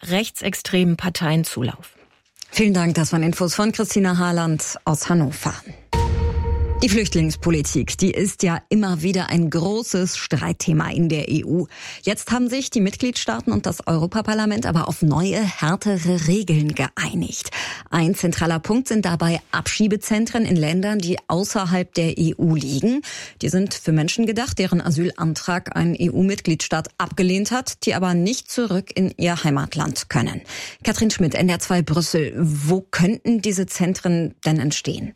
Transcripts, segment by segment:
rechtsextremen Parteien Zulauf. Vielen Dank, das waren Infos von Christina Harland aus Hannover. Die Flüchtlingspolitik, die ist ja immer wieder ein großes Streitthema in der EU. Jetzt haben sich die Mitgliedstaaten und das Europaparlament aber auf neue, härtere Regeln geeinigt. Ein zentraler Punkt sind dabei Abschiebezentren in Ländern, die außerhalb der EU liegen. Die sind für Menschen gedacht, deren Asylantrag ein EU-Mitgliedstaat abgelehnt hat, die aber nicht zurück in ihr Heimatland können. Katrin Schmidt, NDR2 Brüssel. Wo könnten diese Zentren denn entstehen?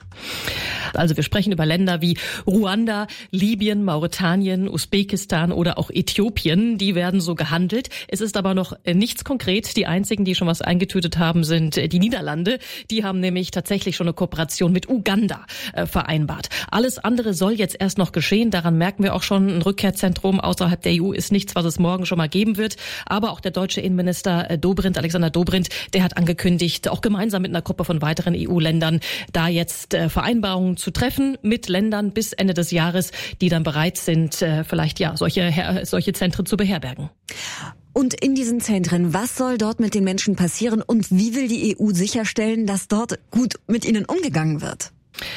Also wir sprechen über Länder wie Ruanda, Libyen, Mauretanien, Usbekistan oder auch Äthiopien. Die werden so gehandelt. Es ist aber noch nichts konkret. Die einzigen, die schon was eingetütet haben, sind die Niederlande. Die haben nämlich tatsächlich schon eine Kooperation mit Uganda vereinbart. Alles andere soll jetzt erst noch geschehen. Daran merken wir auch schon, ein Rückkehrzentrum außerhalb der EU ist nichts, was es morgen schon mal geben wird. Aber auch der deutsche Innenminister Alexander Dobrindt, der hat angekündigt, auch gemeinsam mit einer Gruppe von weiteren EU-Ländern, da jetzt Vereinbarungen zu treffen mit Ländern bis Ende des Jahres, die dann bereit sind, vielleicht solche Zentren zu beherbergen. Und in diesen Zentren, was soll dort mit den Menschen passieren und wie will die EU sicherstellen, dass dort gut mit ihnen umgegangen wird?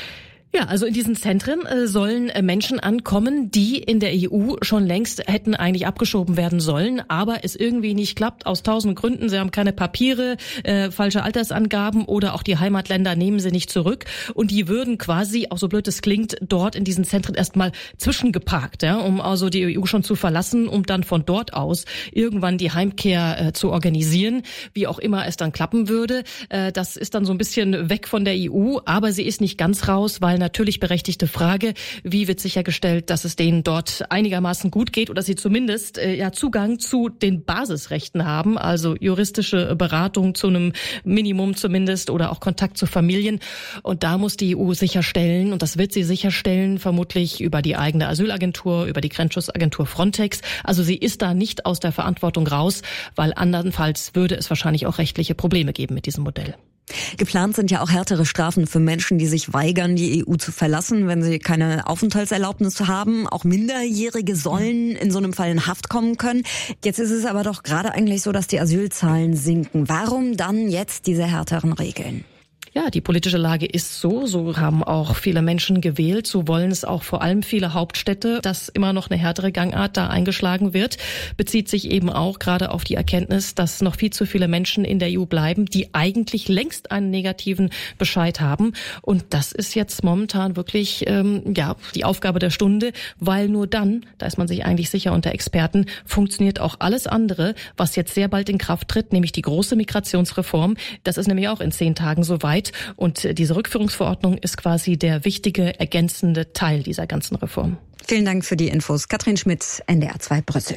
Ja, also in diesen Zentren sollen Menschen ankommen, die in der EU schon längst hätten eigentlich abgeschoben werden sollen, aber es irgendwie nicht klappt, aus 1000 Gründen. Sie haben keine Papiere, falsche Altersangaben oder auch die Heimatländer nehmen sie nicht zurück. Und die würden quasi, auch so blöd es klingt, dort in diesen Zentren erstmal zwischengeparkt, ja, um also die EU schon zu verlassen, um dann von dort aus irgendwann die Heimkehr zu organisieren, wie auch immer es dann klappen würde. Das ist dann so ein bisschen weg von der EU, aber sie ist nicht ganz raus, weil natürlich berechtigte Frage, wie wird sichergestellt, dass es denen dort einigermaßen gut geht oder sie zumindest Zugang zu den Basisrechten haben, also juristische Beratung zu einem Minimum zumindest oder auch Kontakt zu Familien. Und da muss die EU sicherstellen, und das wird sie sicherstellen, vermutlich über die eigene Asylagentur, über die Grenzschutzagentur Frontex. Also sie ist da nicht aus der Verantwortung raus, weil andernfalls würde es wahrscheinlich auch rechtliche Probleme geben mit diesem Modell. Geplant sind ja auch härtere Strafen für Menschen, die sich weigern, die EU zu verlassen, wenn sie keine Aufenthaltserlaubnis haben. Auch Minderjährige sollen in so einem Fall in Haft kommen können. Jetzt ist es aber doch gerade eigentlich so, dass die Asylzahlen sinken. Warum dann jetzt diese härteren Regeln? Ja, die politische Lage ist so haben auch viele Menschen gewählt, so wollen es auch vor allem viele Hauptstädte, dass immer noch eine härtere Gangart da eingeschlagen wird, bezieht sich eben auch gerade auf die Erkenntnis, dass noch viel zu viele Menschen in der EU bleiben, die eigentlich längst einen negativen Bescheid haben, und das ist jetzt momentan wirklich die Aufgabe der Stunde, weil nur dann, da ist man sich eigentlich sicher unter Experten, funktioniert auch alles andere, was jetzt sehr bald in Kraft tritt, nämlich die große Migrationsreform. Das ist nämlich auch in 10 Tagen soweit. Und diese Rückführungsverordnung ist quasi der wichtige, ergänzende Teil dieser ganzen Reform. Vielen Dank für die Infos. Katrin Schmidt, NDR2 Brüssel.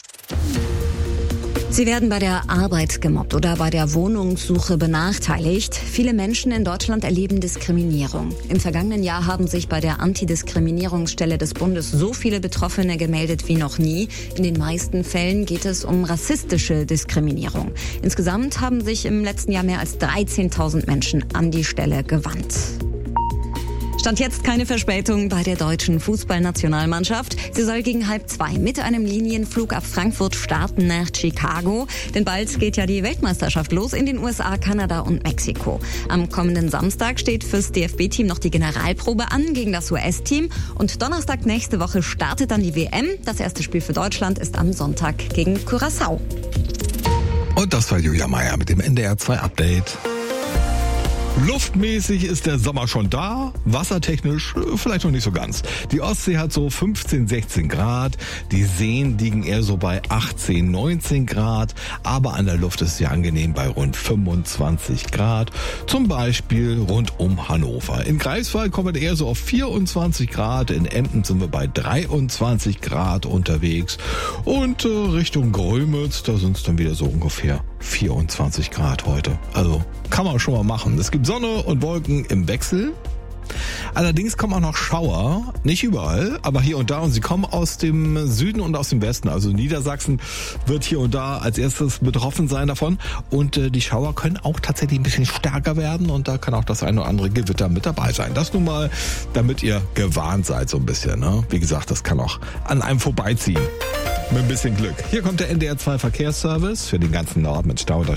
Sie werden bei der Arbeit gemobbt oder bei der Wohnungssuche benachteiligt. Viele Menschen in Deutschland erleben Diskriminierung. Im vergangenen Jahr haben sich bei der Antidiskriminierungsstelle des Bundes so viele Betroffene gemeldet wie noch nie. In den meisten Fällen geht es um rassistische Diskriminierung. Insgesamt haben sich im letzten Jahr mehr als 13.000 Menschen an die Stelle gewandt. Stand jetzt keine Verspätung bei der deutschen Fußballnationalmannschaft. Sie soll gegen 1:30 mit einem Linienflug ab Frankfurt starten nach Chicago. Denn bald geht ja die Weltmeisterschaft los in den USA, Kanada und Mexiko. Am kommenden Samstag steht fürs DFB-Team noch die Generalprobe an gegen das US-Team. Und Donnerstag nächste Woche startet dann die WM. Das erste Spiel für Deutschland ist am Sonntag gegen Curaçao. Und das war Julia Meyer mit dem NDR2-Update. Luftmäßig ist der Sommer schon da, wassertechnisch vielleicht noch nicht so ganz. Die Ostsee hat so 15, 16 Grad, die Seen liegen eher so bei 18, 19 Grad, aber an der Luft ist es ja angenehm bei rund 25 Grad, zum Beispiel rund um Hannover. In Greifswald kommen wir eher so auf 24 Grad, in Emden sind wir bei 23 Grad unterwegs und Richtung Grömitz, da sind es dann wieder so ungefähr 24 Grad heute. Also kann man schon mal machen. Es gibt Sonne und Wolken im Wechsel. Allerdings kommen auch noch Schauer, nicht überall, aber hier und da, und sie kommen aus dem Süden und aus dem Westen. Also Niedersachsen wird hier und da als erstes betroffen sein davon, und die Schauer können auch tatsächlich ein bisschen stärker werden, und da kann auch das eine oder andere Gewitter mit dabei sein. Das nun mal, damit ihr gewarnt seid so ein bisschen, ne? Wie gesagt, das kann auch an einem vorbeiziehen. Mit ein bisschen Glück. Hier kommt der NDR2 Verkehrsservice für den ganzen Norden mit Stau.